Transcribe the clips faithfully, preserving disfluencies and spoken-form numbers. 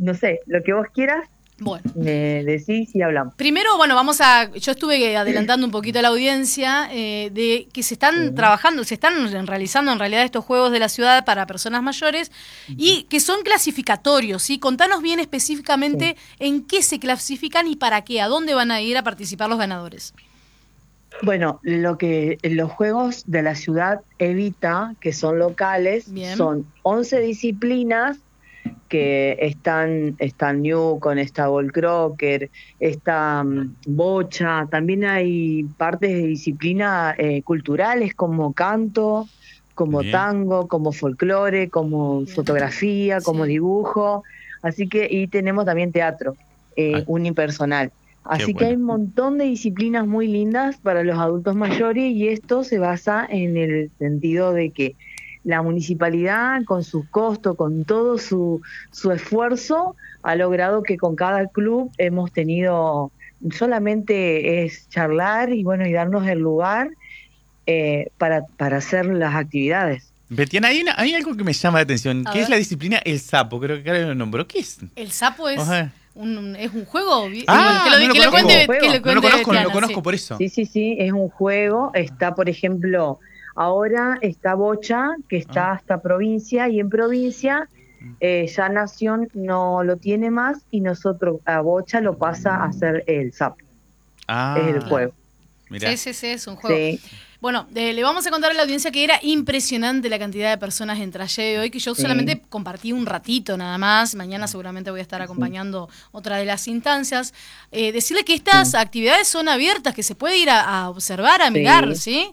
no sé, lo que vos quieras, Bueno. me decís y hablamos. Primero, bueno, vamos a, yo estuve adelantando un poquito a la audiencia eh, de que se están Sí. trabajando, se están realizando en realidad estos juegos de la ciudad para personas mayores y que son clasificatorios, ¿sí? Contanos bien específicamente sí. en qué se clasifican y para qué, a dónde van a ir a participar los ganadores. Bueno, lo que los juegos de la ciudad Evita, que son locales, bien. Son once disciplinas que están, está Newcon, está Ball Crocker, está um, bocha, también hay partes de disciplina eh, culturales como canto, como bien. Tango, como folclore, como bien. Fotografía, sí. como dibujo, así que, y tenemos también teatro eh, unipersonal. Así Qué que bueno. Hay un montón de disciplinas muy lindas para los adultos mayores y esto se basa en el sentido de que la municipalidad, con sus costos, con todo su, su esfuerzo, ha logrado que con cada club hemos tenido, solamente es charlar y bueno, y darnos el lugar eh, para, para hacer las actividades. Betiana, hay, una, hay algo que me llama la atención, que es la disciplina El Sapo, creo que Karen lo nombró. ¿Qué es? El Sapo es... Un, ¿Es un juego? Ah, que lo, no lo que lo cuente, conozco, que lo, no lo conozco, Betiana, no lo conozco sí. por eso. Sí, sí, sí, es un juego. Está, por ejemplo, ahora está Bocha, que está ah. hasta provincia, y en provincia eh, ya Nación no lo tiene más y nosotros a Bocha lo pasa a hacer el Sapo. Ah, es el juego. Mirá. Sí, sí, sí, es un juego. Sí. Bueno, eh, le vamos a contar a la audiencia que era impresionante la cantidad de personas en Trayé de hoy, que yo sí. solamente compartí un ratito nada más. Mañana seguramente voy a estar acompañando sí. otra de las instancias. Eh, decirle que estas sí. actividades son abiertas, que se puede ir a, a observar, a sí. mirar, ¿sí?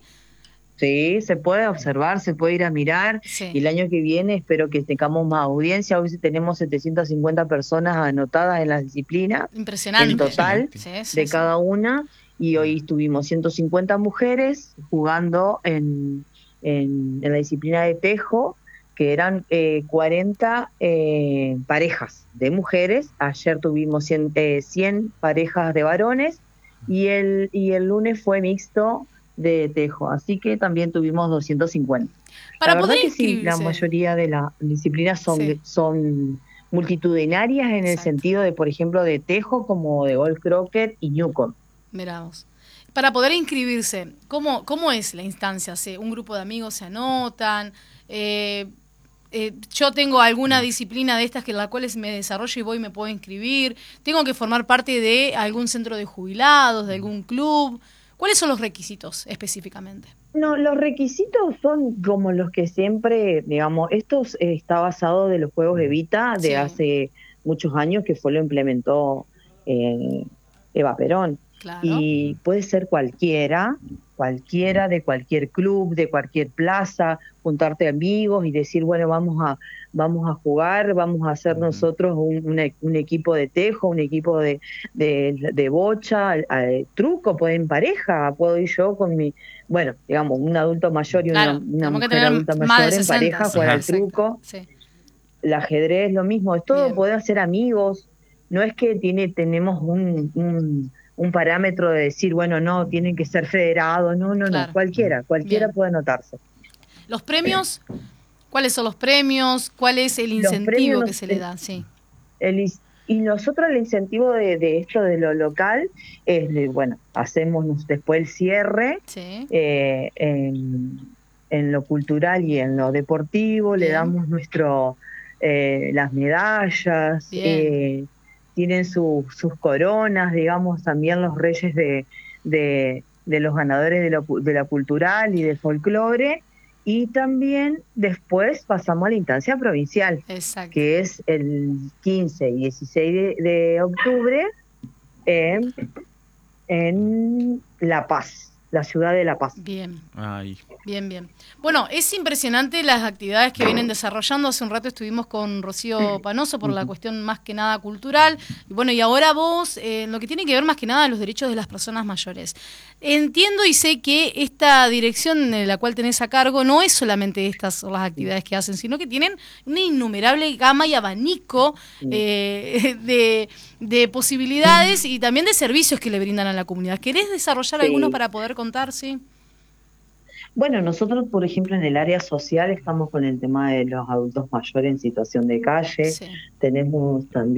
Sí, se puede observar, se puede ir a mirar. Sí. Y el año que viene espero que tengamos más audiencia. Hoy tenemos setecientas cincuenta personas anotadas en las disciplinas. Impresionante. En total, sí, sí, de sí. cada una. Y hoy tuvimos ciento cincuenta mujeres jugando en, en, en la disciplina de tejo, que eran eh, cuarenta eh, parejas de mujeres. Ayer tuvimos cien, eh, cien parejas de varones y el, y el lunes fue mixto de tejo, así que también tuvimos doscientos cincuenta. Para la poder verdad que sí, la mayoría de las disciplinas son, sí. son multitudinarias en Exacto. el sentido de, por ejemplo, de tejo como de Ball Crocker y Newcon. Miramos. Para poder inscribirse, ¿cómo, cómo es la instancia? ¿Se, ¿Un grupo de amigos se anotan? Eh, eh, ¿Yo tengo alguna disciplina de estas que la cual me desarrollo y voy y me puedo inscribir? ¿Tengo que formar parte de algún centro de jubilados, de algún club? ¿Cuáles son los requisitos específicamente? No, los requisitos son como los que siempre, digamos, esto eh, está basado de los Juegos Evita de sí. hace muchos años, que fue lo implementó eh, Eva Perón. Claro. Y puede ser cualquiera, cualquiera de cualquier club, de cualquier plaza, juntarte amigos y decir, bueno, vamos a vamos a jugar, vamos a hacer nosotros un, un, un equipo de tejo, un equipo de, de, de bocha, eh, truco, puede en pareja, puedo ir yo con mi, bueno, digamos, un adulto mayor y claro, una, una mujer adulta mayor en sesenta, pareja, jugar al truco, sí. el ajedrez, lo mismo, es todo, poder hacer amigos, no es que tiene tenemos un... un un parámetro de decir, bueno, no, tienen que ser federados, no, no, claro. no, cualquiera, cualquiera Bien. puede anotarse. ¿Los premios? ¿Cuáles son los premios? ¿Cuál es el incentivo que se le da? Sí. El, y nosotros el incentivo de, de esto de lo local es, de, bueno, hacemos después el cierre sí. eh, en, en lo cultural y en lo deportivo, Bien. le damos nuestro eh, las medallas, eh, tienen su, sus coronas, digamos, también los reyes de, de, de los ganadores de, lo, de la cultural y del folclore, y también después pasamos a la instancia provincial, Exacto. que es el quince y dieciséis de, de octubre en, en La Paz, la ciudad de La Paz. Bien, Ay. bien, bien. Bueno, es impresionante las actividades que vienen desarrollando. Hace un rato estuvimos con Rocío Panoso por la cuestión más que nada cultural. Y bueno, y ahora vos, eh, lo que tiene que ver más que nada los derechos de las personas mayores. Entiendo y sé que esta dirección en la cual tenés a cargo no es solamente estas son las actividades que hacen, sino que tienen una innumerable gama y abanico eh, de, de posibilidades y también de servicios que le brindan a la comunidad. ¿Querés desarrollar sí. algunos para poder contar, sí? Bueno, nosotros, por ejemplo, en el área social estamos con el tema de los adultos mayores en situación de calle. Sí. Tenemos también